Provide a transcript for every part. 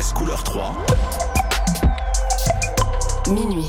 RTS couleur 3. Minuit.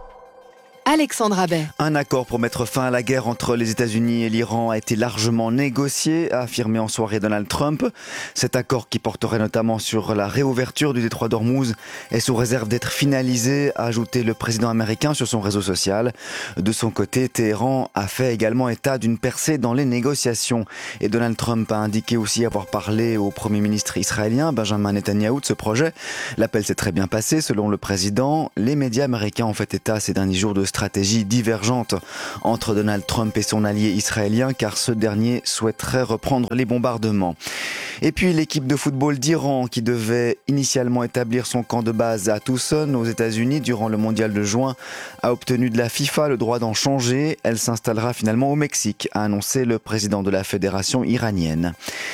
Alexandre Abbet. Un accord pour mettre fin à la guerre entre les États-Unis et l'Iran a été largement négocié, a affirmé en soirée Donald Trump. Cet accord, qui porterait notamment sur la réouverture du détroit d'Ormuz, est sous réserve d'être finalisé, a ajouté le président américain sur son réseau social. De son côté, Téhéran a fait également état d'une percée dans les négociations. Et Donald Trump a indiqué aussi avoir parlé au Premier ministre israélien, Benjamin Netanyahou, de ce projet. L'appel s'est très bien passé, selon le président. Les médias américains ont fait état ces derniers jours de stratégie divergente entre Donald Trump et son allié israélien, car ce dernier souhaiterait reprendre les bombardements. Et puis l'équipe de football d'Iran, qui devait initialement établir son camp de base à Tucson, aux États-Unis, durant le mondial de juin, a obtenu de la FIFA le droit d'en changer. Elle s'installera finalement au Mexique, a annoncé le président de la fédération iranienne.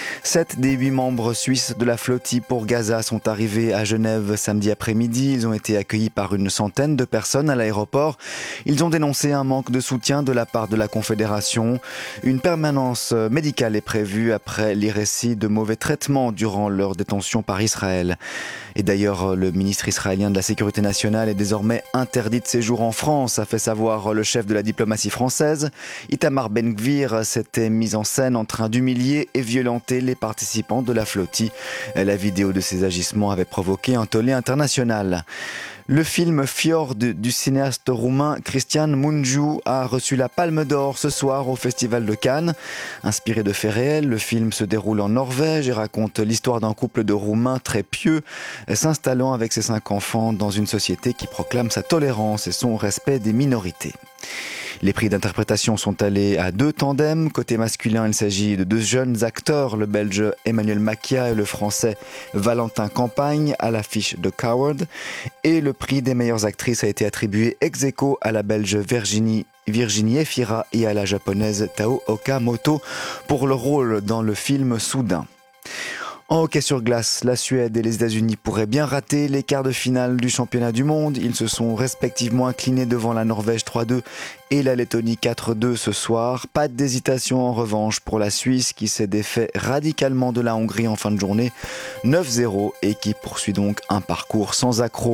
7 des 8 membres suisses de la flottille pour Gaza sont arrivés à Genève samedi après-midi. Ils ont été accueillis par une centaine de personnes à l'aéroport. Ils ont dénoncé un manque de soutien de la part de la Confédération. Une permanence médicale est prévue après les récits de mauvais traitements durant leur détention par Israël. Et d'ailleurs, le ministre israélien de la Sécurité nationale est désormais interdit de séjour en France, a fait savoir le chef de la diplomatie française. Itamar Ben-Gvir s'était mis en scène en train d'humilier et violenter les participants de la flottille. La vidéo de ces agissements avait provoqué un tollé international. Le film Fjord du cinéaste roumain Cristian Mungiu a reçu la Palme d'Or ce soir au Festival de Cannes. Inspiré de faits réels, le film se déroule en Norvège et raconte l'histoire d'un couple de Roumains très pieux s'installant avec ses 5 enfants dans une société qui proclame sa tolérance et son respect des minorités. Les prix d'interprétation sont allés à 2 tandems. Côté masculin, il s'agit de 2 jeunes acteurs, le belge Emmanuel Macia et le français Valentin Campagne, à l'affiche de Coward. Et le prix des meilleures actrices a été attribué ex aequo à la belge Virginie Efira et à la japonaise Tao Okamoto pour le rôle dans le film Soudain. En hockey sur glace, la Suède et les États-Unis pourraient bien rater les quarts de finale du championnat du monde. Ils se sont respectivement inclinés devant la Norvège 3-2 et la Lettonie 4-2 ce soir. Pas d'hésitation en revanche pour la Suisse, qui s'est défait radicalement de la Hongrie en fin de journée 9-0 et qui poursuit donc un parcours sans accroc.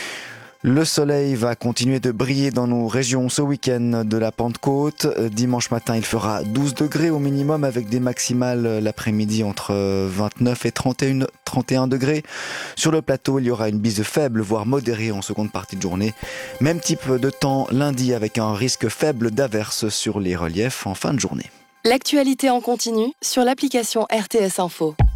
Le soleil va continuer de briller dans nos régions ce week-end de la Pentecôte. Dimanche matin, il fera 12 degrés au minimum, avec des maximales l'après-midi entre 29 et 31 degrés. Sur le plateau, il y aura une bise faible, voire modérée en seconde partie de journée. Même type de temps lundi, avec un risque faible d'averse sur les reliefs en fin de journée. L'actualité en continu sur l'application RTS Info.